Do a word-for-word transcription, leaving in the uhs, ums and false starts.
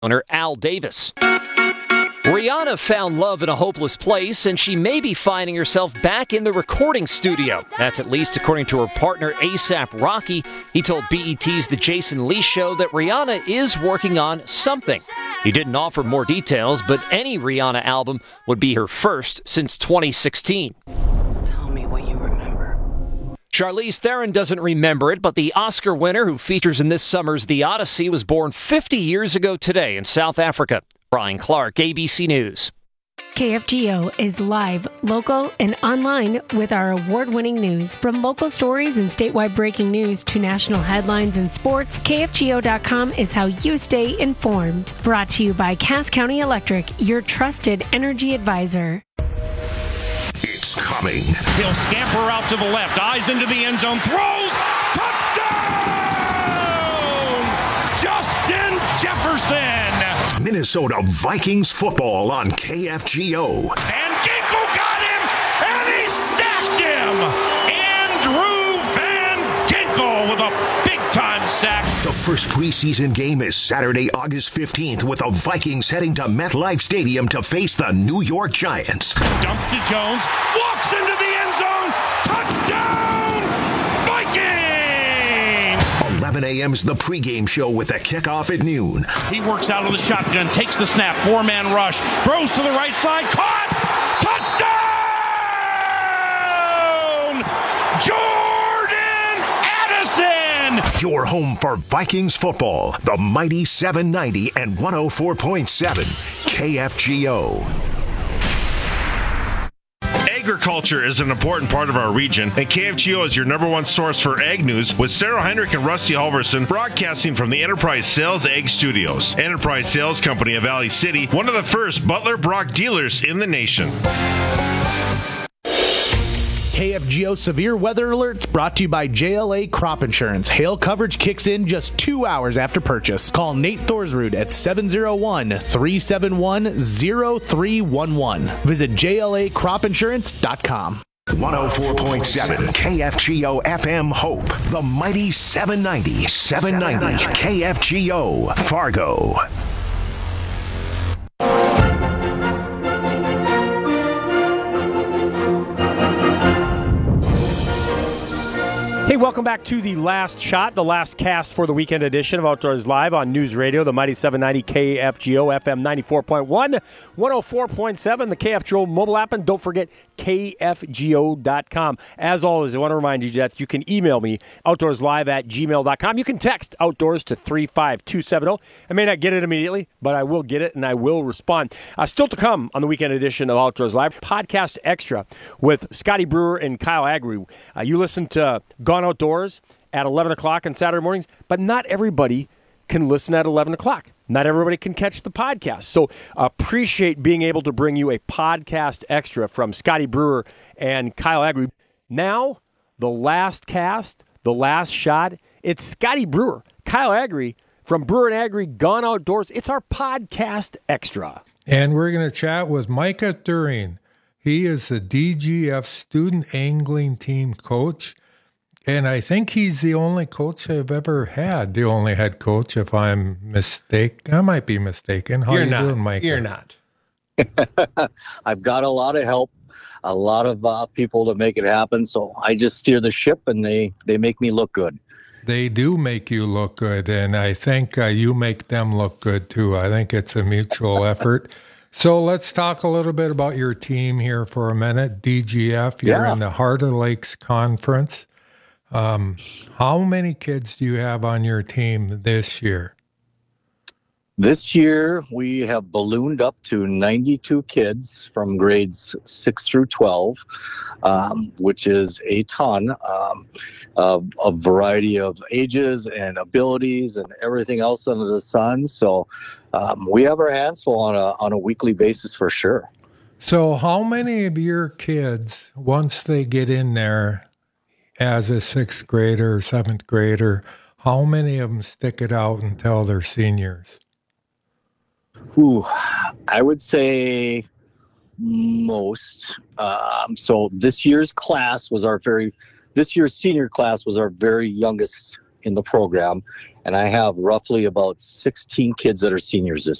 owner Al Davis. Rihanna found love in a hopeless place, and she may be finding herself back in the recording studio. That's at least according to her partner A$AP Rocky. He told B E T's The Jason Lee Show that Rihanna is working on something. He didn't offer more details, but any Rihanna album would be her first since twenty sixteen. Tell me what you remember. Charlize Theron doesn't remember it, but the Oscar winner who features in this summer's The Odyssey was born fifty years ago today in South Africa. Brian Clark, A B C News. K F G O is live, local, and online with our award-winning news. From local stories and statewide breaking news to national headlines and sports, K F G O dot com is how you stay informed. Brought to you by Cass County Electric, your trusted energy advisor. It's coming. He'll scamper out to the left, eyes into the end zone, throws, touchdown! Justin Jefferson! Minnesota Vikings football on K F G O. And Ginkel got him, and he sacked him! Andrew Van Ginkel with a big-time sack. The first preseason game is Saturday, August fifteenth, with the Vikings heading to MetLife Stadium to face the New York Giants. Dumps to Jones, walks into the end zone, touchdown, Vikings! eleven a.m. is the pregame show with the kickoff at noon. He works out of the shotgun, takes the snap, four-man rush, throws to the right side, caught, touchdown! Jordan Addison! Your home for Vikings football, the mighty seven ninety and one oh four point seven K F G O. Agriculture is an important part of our region, and K F G O is your number one source for ag news, with Sarah Heinrich and Rusty Halverson broadcasting from the Enterprise Sales Ag Studios. Enterprise Sales Company of Valley City, one of the first Butler Brock dealers in the nation. K F G O Severe Weather Alerts brought to you by J L A Crop Insurance. Hail coverage kicks in just two hours after purchase. Call Nate Thorsrud at seven oh one, three seven one, oh three one one. Visit J L A crop insurance dot com. one oh four point seven K F G O F M Hope, the mighty seven ninety, seven ninety K F G O Fargo. Hey, welcome back to the last shot, the last cast for the weekend edition of Outdoors Live on News Radio, the mighty seven ninety K F G O, F M ninety-four point one, one oh four point seven, the K F G O mobile app, and don't forget K F G O dot com. As always, I want to remind you that you can email me, outdoorslive at gmail dot com. You can text outdoors to three five two seven zero. I may not get it immediately, but I will get it, and I will respond. Uh, still to come on the weekend edition of Outdoors Live, Podcast Extra with Scotty Brewer and Kyle Agri. Uh, you listen to Gone Outdoors at eleven o'clock on Saturday mornings, but not everybody can listen at eleven o'clock. Not everybody can catch the podcast. So appreciate being able to bring you a podcast extra from Scotty Brewer and Kyle Agri. Now, the last cast, the last shot, it's Scotty Brewer, Kyle Agri from Brewer and Agri Gone Outdoors. It's our podcast extra. And we're going to chat with Micah During. He is the D G F Student Angling Team coach. And I think he's the only coach I've ever had, the only head coach, if I'm mistaken. I might be mistaken. How You're are you not. doing, Mike? You're not. I've got a lot of help, a lot of uh, people to make it happen. So I just steer the ship, and they, they make me look good. They do make you look good, and I think uh, you make them look good, too. I think it's a mutual effort. So let's talk a little bit about your team here for a minute. D G F, you're Yeah. in the Heart of Lakes Conference. Um, how many kids do you have on your team this year? This year, we have ballooned up to ninety-two kids from grades six through twelve, um, which is a ton um, of a variety of ages and abilities and everything else under the sun. So um, we have our hands full on a, on a weekly basis for sure. So how many of your kids, once they get in there as a sixth grader or seventh grader, how many of them stick it out until they're seniors? Ooh, I would say most. Um, so this year's class was our very, this year's senior class was our very youngest in the program. and I have roughly about sixteen kids that are seniors this